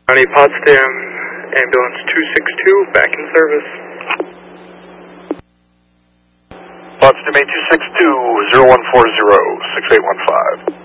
County Potsdam, ambulance 262, back in service. Potsdam 262, 0140, 6815.